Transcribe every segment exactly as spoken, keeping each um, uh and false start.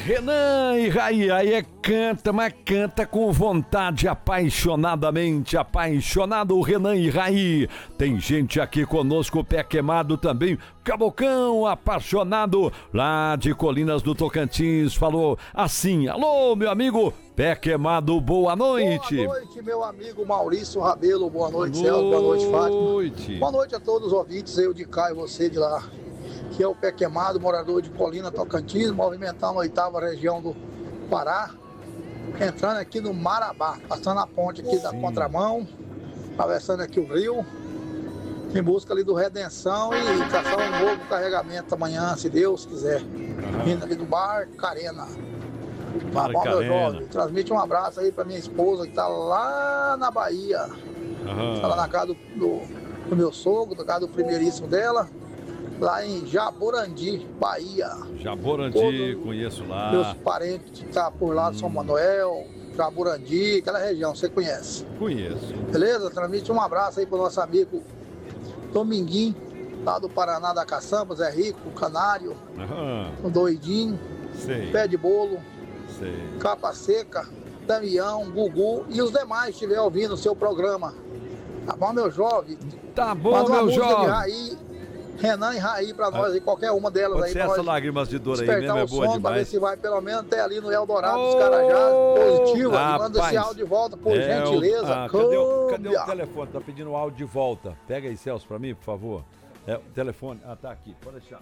Renan e Raí, aí é canta, mas canta com vontade, apaixonadamente, apaixonado, Renan e Raí. Tem gente aqui conosco, pé queimado também, Cabocão, apaixonado, lá de Colinas do Tocantins, falou assim: alô, meu amigo, pé queimado, boa noite. Boa noite, meu amigo Maurício Rabelo, boa noite, Celso, boa noite, Fátima. Boa noite a todos os ouvintes, eu de cá e você de lá. Que é o pé queimado, morador de Colina, Tocantins, movimentando a oitava região do Pará, entrando aqui no Marabá, passando a ponte aqui Sim. da contramão, atravessando aqui o rio, em busca ali do Redenção e caçar um novo carregamento amanhã, se Deus quiser. Uhum. Vindo ali do Bar Carena. Bar Tá Carena. Jovem. Transmite um abraço aí pra minha esposa que tá lá na Bahia. Uhum. Tá lá na casa do, do, do meu sogro, na casa do primeiríssimo dela. Lá em Jaborandi, Bahia. Jaborandi, Todo conheço lá. Meus parentes que tá por lá, hum. São Manuel, Jaborandi, aquela região, você conhece? Conheço. Beleza? Transmite um abraço aí pro nosso amigo Dominguinho, lá do Paraná da Caçamba, Zé Rico, Canário, uhum. o Doidinho, Sei. Pé de Bolo, Sei. Capa Seca, Damião, Gugu e os demais que estiver ouvindo o seu programa. Tá bom, meu jovem? Tá bom, meu jovem. De Raí, Renan e Raí pra nós, ah, aí, qualquer uma delas pode aí. Ser Pra essa lágrimas de dor aí mesmo é boa demais. Pra ver se vai pelo menos até ali no Eldorado oh, dos Carajás, positivo. Ah, manda esse áudio de volta, por é, gentileza. Ah, cadê, o, cadê o telefone? Tá pedindo o áudio de volta. Pega aí, Celso, pra mim, por favor. É, o telefone, ah, tá aqui, pode deixar.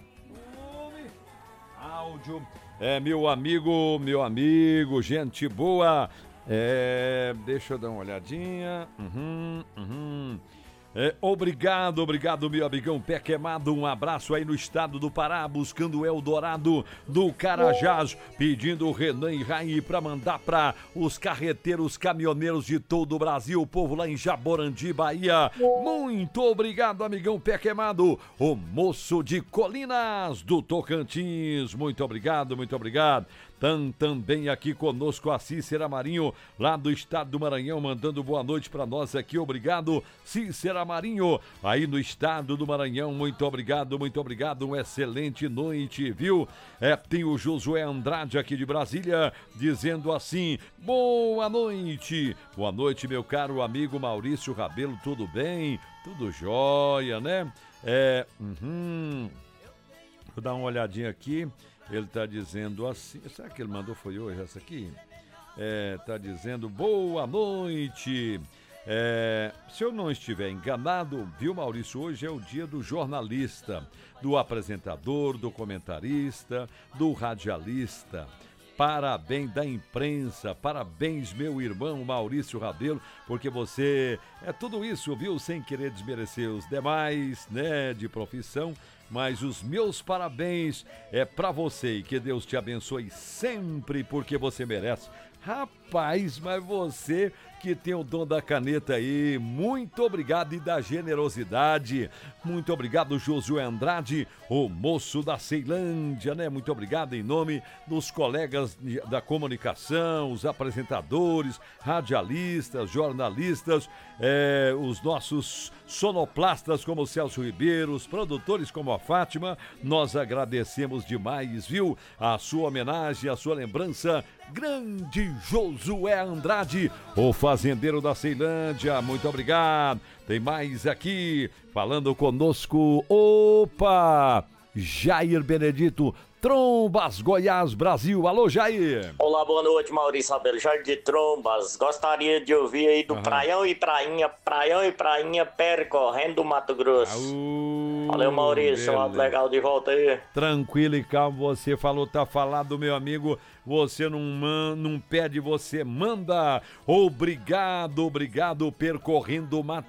Áudio, é, meu amigo, meu amigo, gente boa. É, deixa eu dar uma olhadinha. Uhum, uhum. É, obrigado, obrigado, meu amigão pé queimado, um abraço aí no estado do Pará, buscando o Eldorado do Carajás, pedindo o Renan e Raí pra mandar pra os carreteiros, caminhoneiros de todo o Brasil, o povo lá em Jaborandi, Bahia. Muito obrigado, amigão pé queimado, o moço de Colinas do Tocantins, muito obrigado, muito obrigado. Tam, também aqui conosco a Cícera Marinho, lá do estado do Maranhão, mandando boa noite pra nós aqui, obrigado, Cícera Marinho, aí no estado do Maranhão, muito obrigado, muito obrigado, uma excelente noite, viu? É, tem o Josué Andrade aqui de Brasília, dizendo assim, boa noite, boa noite, meu caro amigo Maurício Rabelo, tudo bem? Tudo jóia, né? É, uhum, vou dar uma olhadinha aqui, ele tá dizendo assim, será que ele mandou foi hoje essa aqui? É, tá dizendo, boa noite. É, se eu não estiver enganado, viu, Maurício, hoje é o dia do jornalista, do apresentador, do comentarista, do radialista. Parabéns da imprensa, parabéns, meu irmão Maurício Rabelo, porque você é tudo isso, viu? Sem querer desmerecer os demais, né, de profissão, mas os meus parabéns é pra você e que Deus te abençoe sempre, porque você merece. Rapaz, mas você que tem o dom da caneta aí, muito obrigado e da generosidade, muito obrigado Josué Andrade, o moço da Ceilândia, né? Muito obrigado em nome dos colegas da comunicação, os apresentadores, radialistas, jornalistas, é, os nossos sonoplastas como o Celso Ribeiro, os produtores como a Fátima, nós agradecemos demais, viu? A sua homenagem, a sua lembrança, grande Josué Andrade, o fazendeiro da Ceilândia, muito obrigado. Tem mais aqui, falando conosco, opa, Jair Benedito, Trombas, Goiás, Brasil. Alô, Jair. Olá, boa noite, Maurício Rabelo, Jair de Trombas. Gostaria de ouvir aí do uhum. Praião e Prainha, Praião e Prainha percorrendo o Mato Grosso. Aú, valeu, Maurício, um legal de volta aí. Tranquilo e calmo, você falou, tá falado, meu amigo. Você não, man, não pede, você manda. Obrigado, obrigado, percorrendo o Mato